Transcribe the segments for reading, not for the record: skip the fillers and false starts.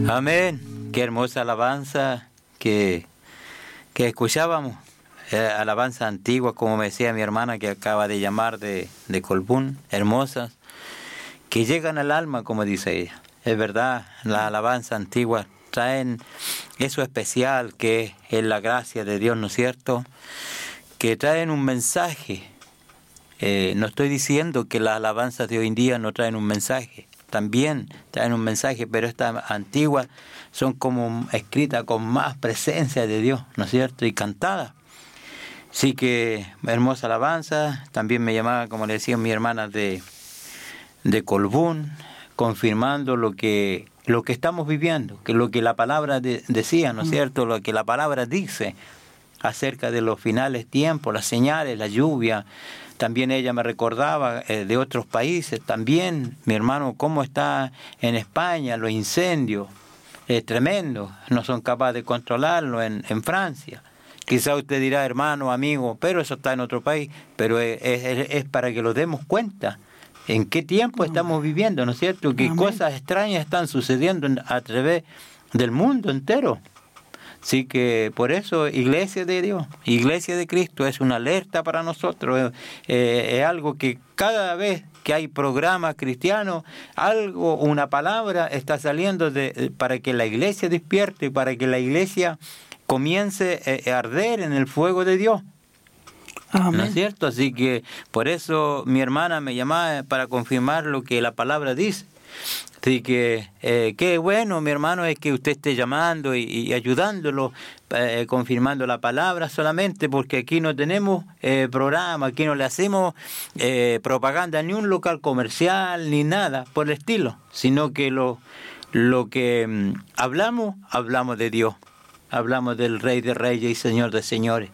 Amén. Qué hermosa alabanza que escuchábamos. Alabanza antigua, como me decía mi hermana que acaba de llamar de Colbún, hermosas, que llegan al alma, como dice ella. Es verdad, la alabanza antigua traen eso especial que es la gracia de Dios, ¿no es cierto? Que traen un mensaje. No estoy diciendo que las alabanzas de hoy en día no traen un mensaje. También traen un mensaje, pero estas antiguas son como escritas con más presencia de Dios, ¿no es cierto? Y cantadas. Sí que hermosa alabanza. También me llamaba, como le decía mi hermana, de Colbún, confirmando lo que estamos viviendo, que lo que la palabra decía, ¿no es cierto? Lo que la palabra dice acerca de los finales tiempos, las señales, la lluvia. También ella me recordaba de otros países, también, mi hermano, cómo está en España, los incendios, tremendo, no son capaces de controlarlo en Francia. Quizá usted dirá, hermano, amigo, pero eso está en otro país, pero es para que lo demos cuenta. ¿En qué tiempo estamos viviendo, no es cierto? ¿Qué cosas extrañas están sucediendo a través del mundo entero? Así que por eso, Iglesia de Dios, Iglesia de Cristo, es una alerta para nosotros. Es algo que cada vez que hay programas cristianos, una palabra está saliendo para que la Iglesia despierte, para que la Iglesia comience a arder en el fuego de Dios. Amén. ¿No es cierto? Así que por eso mi hermana me llamaba para confirmar lo que la palabra dice. Así que qué bueno, mi hermano, es que usted esté llamando y ayudándolo, confirmando la palabra solamente, porque aquí no tenemos programa, aquí no le hacemos propaganda ni un local comercial ni nada por el estilo, sino que lo que hablamos de Dios, hablamos del Rey de Reyes y Señor de Señores.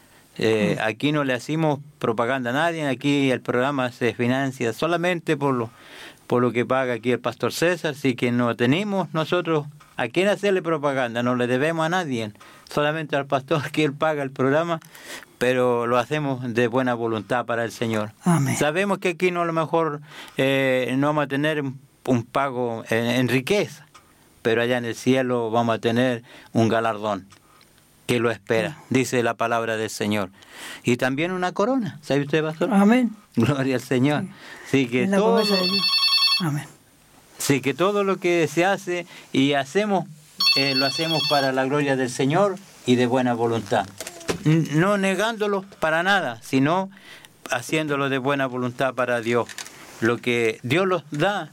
Aquí no le hacemos propaganda a nadie, aquí el programa se financia solamente por lo que paga aquí el pastor César, así que no tenemos nosotros a quién hacerle propaganda, no le debemos a nadie, solamente al pastor que él paga el programa, pero lo hacemos de buena voluntad para el Señor. Amén. Sabemos que aquí no a lo mejor no vamos a tener un pago en riqueza, pero allá en el cielo vamos a tener un galardón que lo espera, dice la palabra del Señor. Y también una corona, ¿sabe usted, pastor? Amén. Gloria al Señor. Sí, que todo, amén. Sí, que todo lo que se hace y hacemos, lo hacemos para la gloria del Señor y de buena voluntad. No negándolo para nada, sino haciéndolo de buena voluntad para Dios. Lo que Dios los da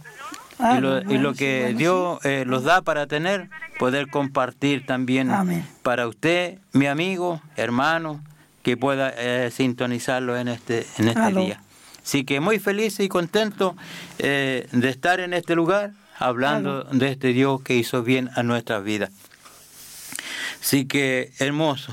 y lo que Dios los da para poder compartir también. Amén. Para usted, mi amigo, hermano, que pueda sintonizarlo en este día. Así que muy feliz y contento de estar en este lugar hablando de este Dios que hizo bien a nuestras vidas. Así que hermoso.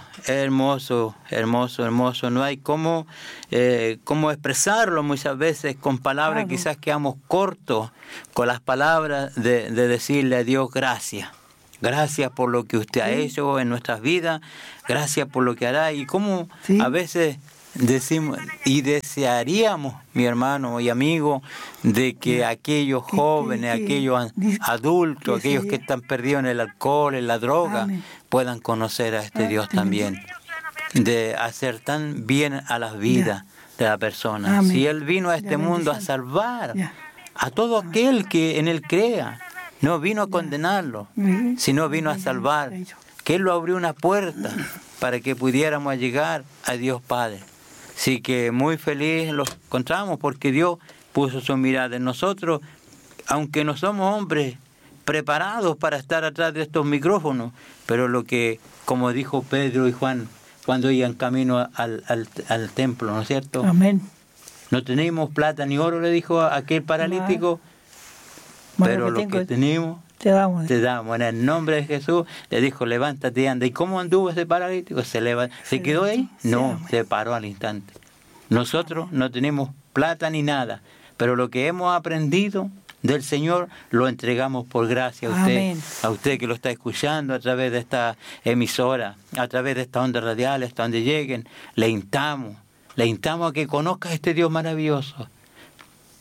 No hay cómo expresarlo muchas veces con palabras. Quizás quedamos cortos con las palabras de decirle a Dios gracias. Gracias por lo que usted ha hecho en nuestras vidas. Gracias por lo que hará. Y cómo a veces decimos y desearíamos, mi hermano y amigo, de que aquellos jóvenes, aquellos adultos, aquellos que están perdidos en el alcohol, en la droga, puedan conocer a este Dios también, de hacer tan bien a las vidas de la persona. Si Él vino a este mundo a salvar a todo aquel que en Él crea, no vino a condenarlo, sino vino a salvar, que Él lo abrió una puerta para que pudiéramos llegar a Dios Padre. Así que muy feliz lo encontramos porque Dios puso su mirada en nosotros, aunque no somos hombres preparados para estar atrás de estos micrófonos, pero lo que, como dijo Pedro y Juan, cuando iban camino al templo, ¿no es cierto? Amén. No tenemos plata ni oro, le dijo a aquel paralítico, pero lo que tenemos te damos. En el nombre de Jesús le dijo, levántate y anda. ¿Y cómo anduvo ese paralítico? ¿Se quedó ahí? No, se paró al instante. Nosotros no tenemos plata ni nada, pero lo que hemos aprendido del Señor lo entregamos por gracia a usted. Amén. A usted que lo está escuchando a través de esta emisora, a través de estas ondas radiales, hasta donde lleguen. Le instamos a que conozca a este Dios maravilloso.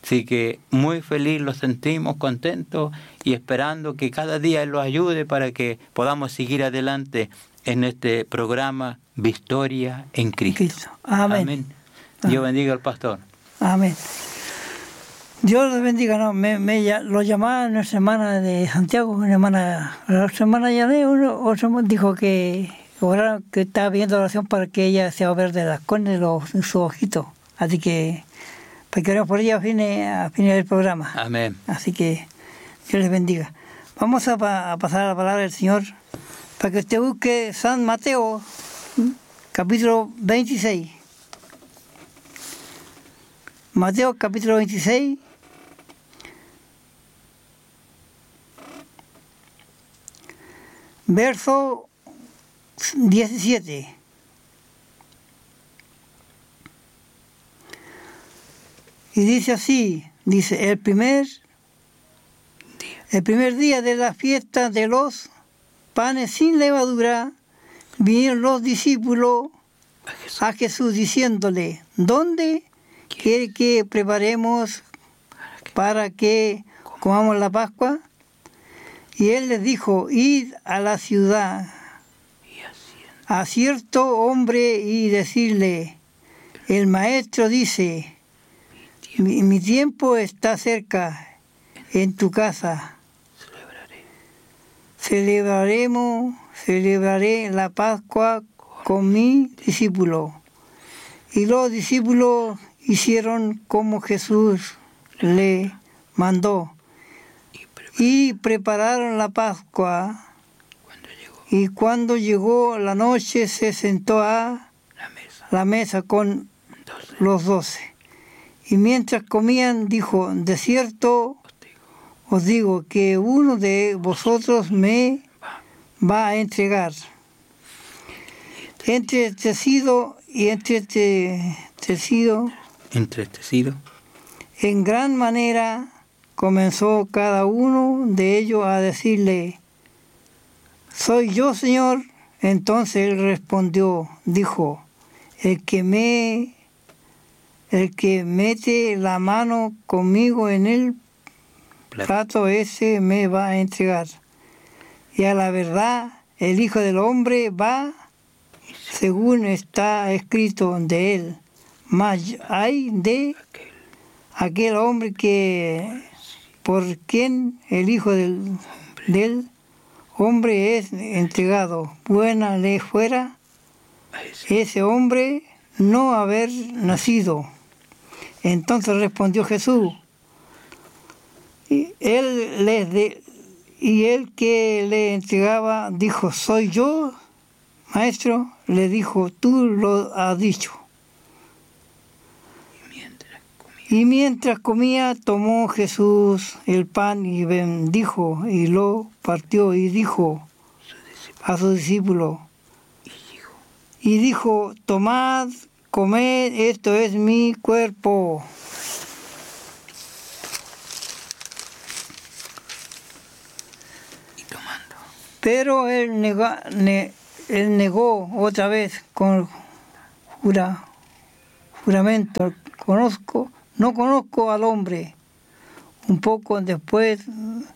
Así que muy feliz lo sentimos, contentos y esperando que cada día Él los ayude para que podamos seguir adelante en este programa Victoria en Cristo. Amén. Amén. Dios bendiga al pastor. Amén. Dios los bendiga. No, lo llamaba nuestra hermana de Santiago, una hermana, la otra hermana llamé, dijo que ahora que estaba viendo oración para que ella se va a ver de las córneas en su ojito. Así que para que oremos por ella a fines del programa. Amén. Así que Dios les bendiga. Vamos a pasar a la palabra del Señor para que usted busque San Mateo, capítulo 26. Mateo, capítulo 26. Verso 17. Y dice así, dice, el primer día de la fiesta de los panes sin levadura, vinieron los discípulos a Jesús diciéndole, ¿dónde quiere que preparemos para que comamos la Pascua? Y él les dijo, id a la ciudad, a cierto hombre y decirle, el maestro dice, mi tiempo está cerca, en tu casa celebraré la Pascua con mi discípulo. Y los discípulos hicieron como Jesús le mandó y prepararon la Pascua. Y cuando llegó la noche se sentó a la mesa con los 12. Y mientras comían dijo, de cierto os digo que uno de vosotros me va a entregar. Entristecido en gran manera comenzó cada uno de ellos a decirle, soy yo, Señor. Entonces él respondió, dijo, el que mete la mano conmigo en el plato, ese me va a entregar. Y a la verdad, el Hijo del Hombre va, según está escrito de él. Mas hay de aquel hombre por quien el Hijo del Hombre es entregado. Buena le fuera ese hombre no haber nacido. Entonces respondió Jesús, y él que le entregaba dijo, ¿soy yo, maestro? Le dijo, tú lo has dicho. Y mientras comía, tomó Jesús el pan y bendijo y lo partió y dijo a sus discípulos, y dijo, tomad, comed, esto es mi cuerpo. Pero él negó otra vez con juramento, no conozco al hombre. Un poco después...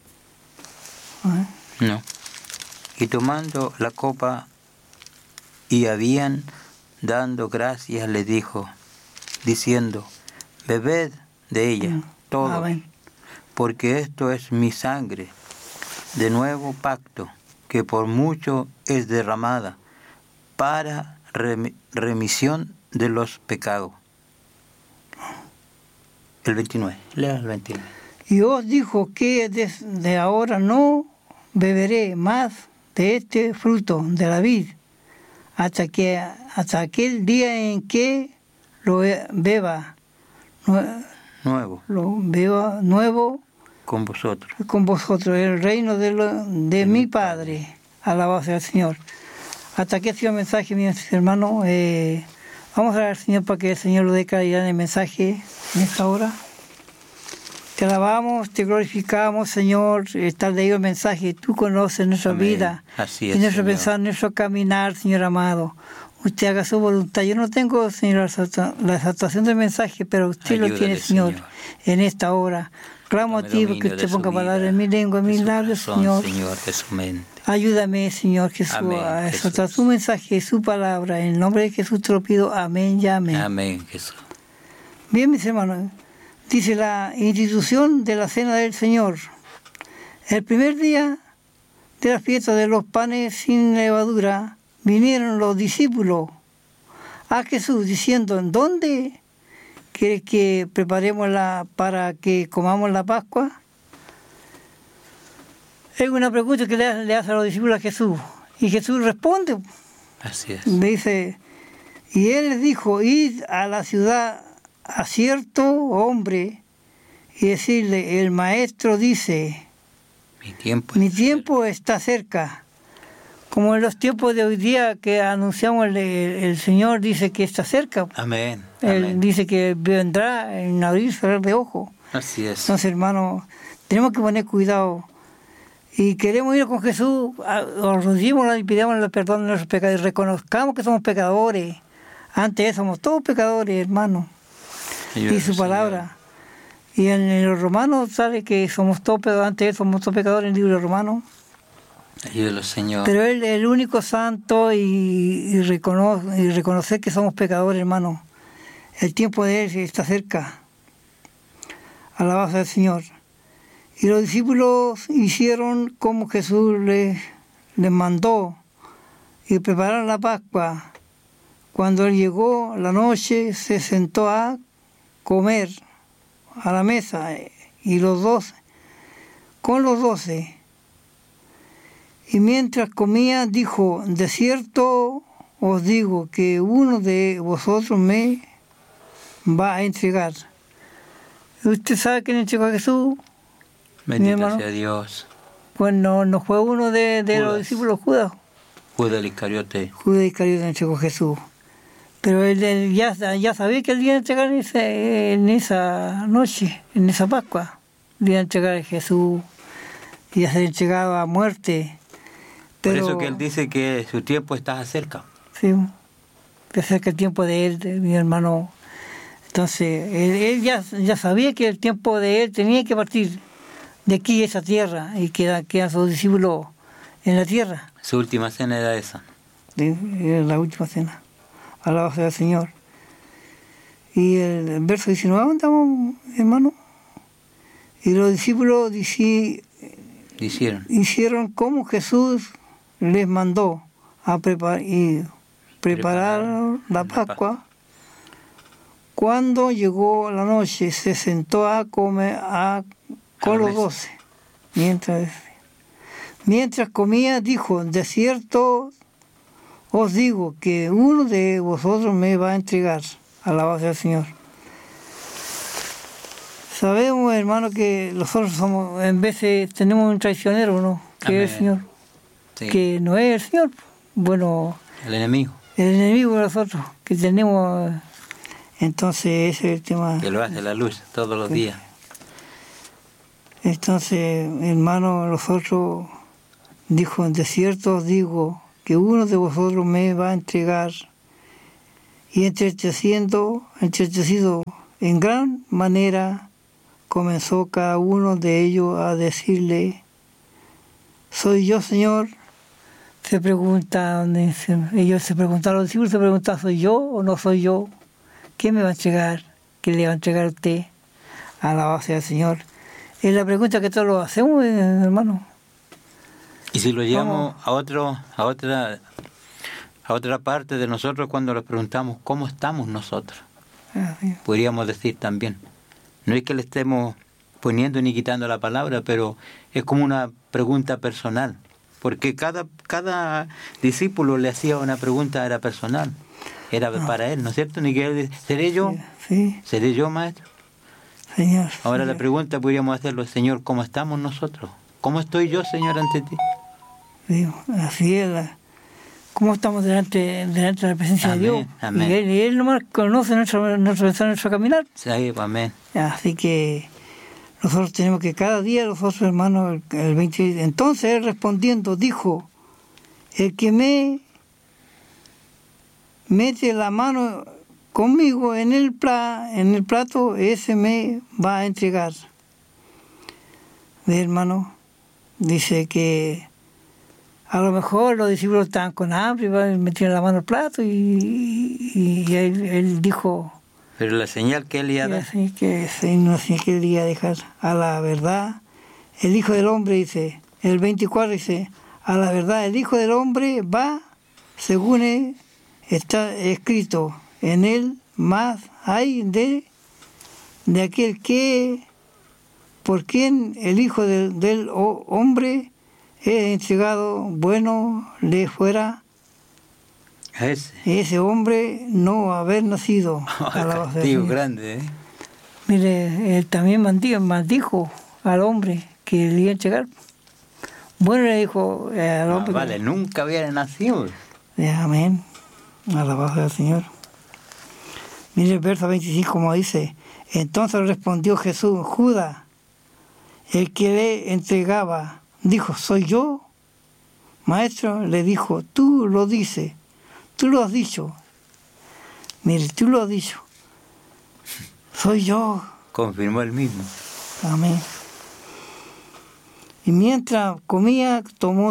No. Y tomando la copa y habían dando gracias, le dijo, diciendo, bebed de ella todos, Amén. Porque esto es mi sangre, de nuevo pacto, que por mucho es derramada para remisión de los pecados. El 29, lea el 29. Y os dijo que desde ahora no beberé más de este fruto de la vid, hasta aquel día en que lo beba nuevo con vosotros, el reino de mi Padre. Alabado sea el Señor. Hasta aquí ha sido el mensaje, mis hermanos. Vamos a orar al Señor para que el Señor lo dé claridad en el mensaje en esta hora. Te alabamos, te glorificamos, Señor. Está leído el mensaje. Tú conoces nuestra vida. Así es, y nuestro Señor. pensar, nuestro caminar, Señor amado. usted haga su voluntad. Yo no tengo, Señor, la exaltación del mensaje, pero usted Ayúdale, lo tiene, Señor, en esta hora. Clamo a Tome ti dominio porque de usted su ponga vida, palabras en mi lengua, en de mis su labios, corazón, Señor. de su mente. Ayúdame, Señor Jesús, Amén, a exaltar Jesús. su mensaje, su palabra. En el nombre de Jesús te lo pido. Amén y amén. Amén, Jesús. Bien, mis hermanos, dice la institución de la Cena del Señor. El primer día de la fiesta de los panes sin levadura, vinieron los discípulos a Jesús diciendo, ¿en dónde quiere que preparemos para que comamos la Pascua? Es una pregunta que le hace a los discípulos a Jesús. Y Jesús responde. Así es. Dice, y él les dijo, id a la ciudad a cierto hombre y decirle, el maestro dice, mi tiempo está cerca. Como en los tiempos de hoy día que anunciamos, el Señor dice que está cerca. Amén. Él Amén. dice que vendrá en abrir y cerrar de ojo. Así es. Entonces, hermanos, tenemos que poner cuidado. Y queremos ir con Jesús, arrodillémonos y pidamos perdón de nuestros pecados. Y reconozcamos que somos pecadores. Antes de eso somos todos pecadores, hermanos. Y su palabra. Y en los Romanos sale que somos todos pecadores. Antes de eso somos todos pecadores en el libro de Romanos. Ayúdalo, Señor. Pero Él es el único santo y reconocer que somos pecadores, hermano. El tiempo de Él está cerca. Alabanza al Señor. Y los discípulos hicieron como Jesús les mandó y prepararon la Pascua. Cuando Él llegó la noche, se sentó a comer a la mesa y con los 12. Y mientras comía, dijo, de cierto os digo que uno de vosotros me va a entregar. ¿Usted sabe quién entregó a Jesús? Bendito sea Dios. Bueno, no fue uno de los discípulos, Judas. Judas Iscariote. Judas Iscariote entregó a Jesús. Pero él ya sabía que él iba a entregar en esa noche, en esa Pascua. Le iba a entregar a Jesús y a ser entregado a muerte. Pero, por eso que él dice que su tiempo está cerca. Sí, se acerca el tiempo de él, de mi hermano. Entonces, él ya sabía que el tiempo de él tenía que partir de aquí, esa tierra, y quedan sus discípulos en la tierra. Su última cena era esa. Era la última cena. Alabado sea el Señor. Y el verso 19, andamos, hermano. Y los discípulos hicieron como Jesús les mandó a preparar la Pascua. Cuando llegó la noche, se sentó a comer con los 12. Mientras comía, dijo, de cierto os digo que uno de vosotros me va a entregar. Alabado sea el Señor. Sabemos, hermano, que nosotros somos, en veces tenemos un traicionero, ¿no? Que es el Señor. Sí. Que no es el Señor. Bueno, el enemigo. El enemigo de nosotros, que tenemos. Entonces, ese es el tema. Que lo hace la luz todos los días. Entonces, hermano, nosotros, dijo, de cierto os digo que uno de vosotros me va a entregar. Y entristecido en gran manera, comenzó cada uno de ellos a decirle, ¿soy yo, Señor? Se pregunta, ellos se preguntaron, los discípulos se preguntaron, ¿soy yo o no soy yo? ¿Quién me va a entregar? ¿Quién le va a entregar a usted? Alabado sea el Señor. Es la pregunta que todos lo hacemos, hermano. Y si lo llevamos a otra parte de nosotros, cuando les preguntamos cómo estamos nosotros, podríamos decir también, no es que le estemos poniendo ni quitando la palabra, pero es como una pregunta personal, porque cada discípulo le hacía una pregunta, era personal, era para él, ¿no es cierto? Ni que él, ¿seré yo? Sí. ¿Seré yo, maestro? Señor. Ahora Señor. la pregunta podríamos hacerlo, Señor, ¿cómo estamos nosotros? ¿Cómo estoy yo, Señor, ante ti? Así es. ¿Cómo estamos delante de la presencia de Dios? Amén. Y Él nomás conoce nuestro pensar, nuestro caminar. Sí, amén. Así que nosotros tenemos que cada día, nosotros hermanos, el 20. Entonces Él respondiendo dijo, el que me mete la mano conmigo en el plato, ese me va a entregar. Mi hermano dice que a lo mejor los discípulos estaban con hambre, metieron la mano al plato y él dijo... Pero la señal que él iba a dar... Una señal que él iba a dejar. A la verdad, el Hijo del Hombre dice, el 24 dice, a la verdad, el Hijo del Hombre va según está escrito en él, más hay de aquel que, por quien el Hijo del Hombre es entregado, bueno le fuera ese hombre no haber nacido. Castigo grande, ¿eh? Mire, él también maldijo al hombre que le iba a entregar. Bueno, le dijo al hombre... Vale, nunca hubiera nacido. Amén. Alabado al Señor. Mire el verso 25 como dice, entonces respondió Jesús, Judas, el que le entregaba, dijo, ¿soy yo? Maestro, le dijo, tú lo dices, tú lo has dicho. Mire, tú lo has dicho. Soy yo. Confirmó él mismo. Amén. Y mientras comía, tomó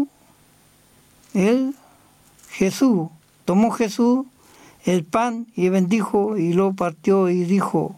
Jesús el pan y bendijo y lo partió y dijo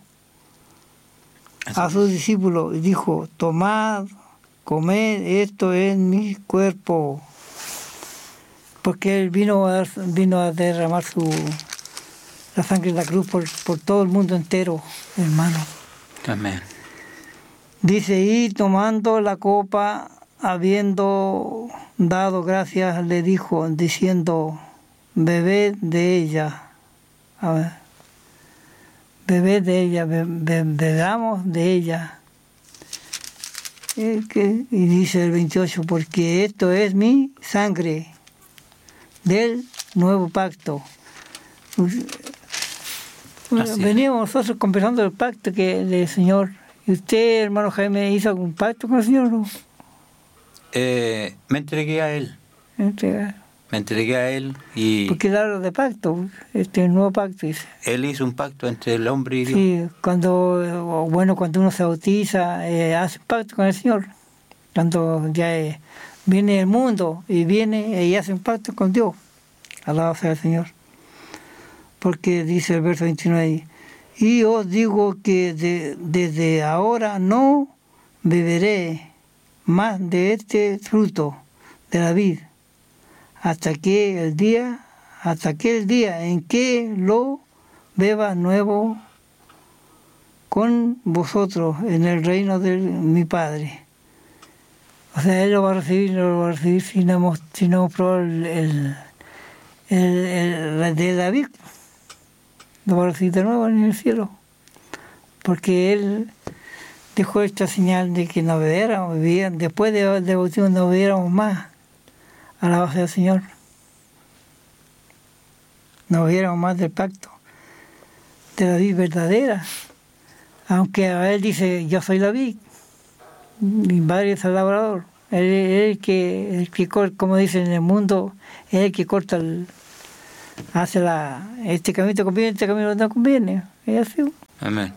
a sus discípulos, y dijo, tomad, comed, esto es mi cuerpo. Porque él vino a derramar la sangre de la cruz por todo el mundo entero, hermano. Amén. Dice, y tomando la copa, habiendo dado gracias, le dijo, diciendo, bebed de ella. A ver, bebed de ella, bebamos de ella. Y dice el 28, porque esto es mi sangre del nuevo pacto. Veníamos nosotros conversando del pacto del Señor. ¿Y usted, hermano Jaime, hizo algún pacto con el Señor? ¿No? Me entregué a Él. Me entregué a Él y... Porque él habla de pacto, nuevo pacto, dice. Él hizo un pacto entre el hombre y Dios. Sí, cuando uno se bautiza, hace un pacto con el Señor. Cuando ya viene el mundo y hace un pacto con Dios. Alabado sea el Señor. Porque dice el verso 29, y os digo que desde ahora no beberé más de este fruto de la vid, hasta aquel día en que lo beba nuevo con vosotros en el reino de mi Padre. O sea, Él lo va a recibir si no hemos probado el de David. Lo va a recibir de nuevo en el cielo. Porque Él dejó esta señal de que no bebiéramos, después de bautismo no bebiéramos más. Alabado sea el Señor. No bebiéramos más del pacto de la vid verdadera. Aunque a Él dice, yo soy la vid, mi padre es el labrador. Él es el que como dicen en el mundo, es el que corta hace este camino te conviene, este camino no conviene. Es así. Amén.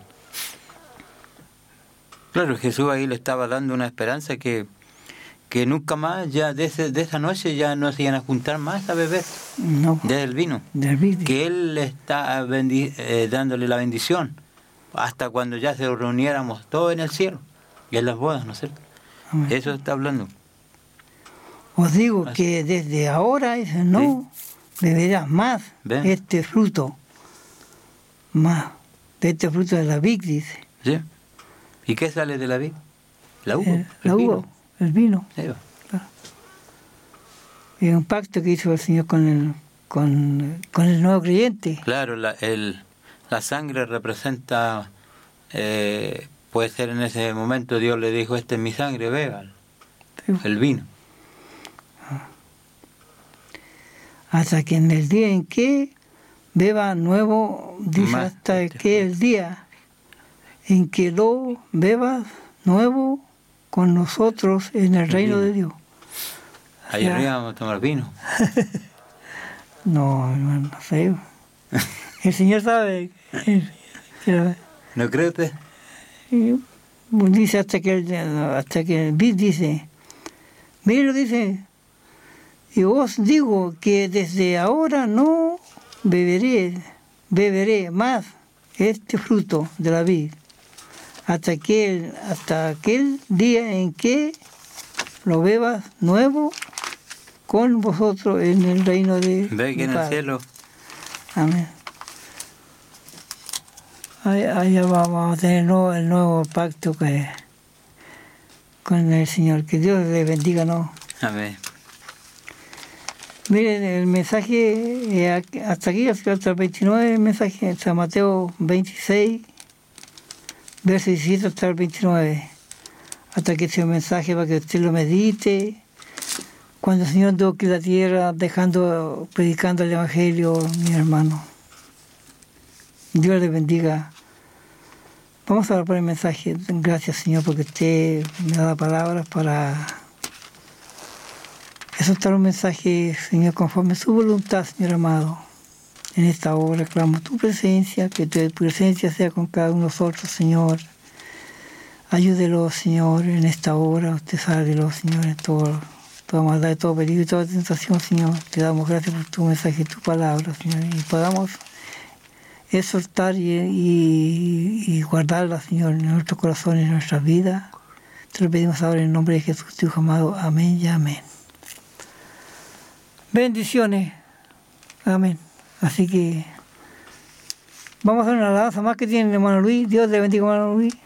Claro, Jesús ahí le estaba dando una esperanza que nunca más, ya de esa noche ya no se iban a juntar más a beber del vino. Que Él le está dándole la bendición hasta cuando ya se reuniéramos todos en el cielo y en las bodas, ¿no es cierto? Amén. Eso está hablando. Os digo que desde ahora no beberás más este fruto, más de este fruto de la vid, dice. ¿Sí? ¿Y qué sale de la vid? La uva. El vino. Sí. Claro. Es un pacto que hizo el Señor con el nuevo creyente. Claro, la sangre representa, puede ser en ese momento Dios le dijo, esta es mi sangre, beban. Sí. El vino. Hasta que en el día en que beba nuevo, dice hasta que el día en que lo bebas nuevo con nosotros en el reino de Dios. Ahí arriba vamos a tomar vino. No, hermano, no sé. El Señor sabe. ¿No cree usted? Dice hasta que el Bid dice, mire lo dice, y os digo que desde ahora no beberé más este fruto de la vid, hasta aquel día en que lo bebas nuevo con vosotros en el reino de Ve que en el cielo. Amén. Allá vamos a tener el nuevo pacto con el Señor. Que Dios le bendiga, ¿no? Amén. Miren, el mensaje, hasta aquí, hasta el 29, el mensaje, San Mateo 26, verso 17 hasta el 29. Hasta que sea un mensaje para que usted lo medite. Cuando el Señor toque la tierra, predicando el Evangelio, mi hermano. Dios le bendiga. Vamos a hablar por el mensaje. Gracias, Señor, porque usted me da palabras para exaltar un mensaje, Señor, conforme a su voluntad, Señor amado. En esta hora clamo tu presencia, que tu presencia sea con cada uno de nosotros, Señor. Ayúdelo, Señor, en esta hora. Usted sálvelo, Señor, en toda maldad, de todo peligro y toda tentación, Señor. Te damos gracias por tu mensaje y tu palabra, Señor. Y podamos exhortar y guardarla, Señor, en nuestros corazones, en nuestras vidas. Te lo pedimos ahora en el nombre de Jesús, tu Hijo amado. Amén y amén. Bendiciones. Amén. Así que vamos a hacer una alabanza más que tiene el hermano Luis. Dios le bendiga, hermano Luis.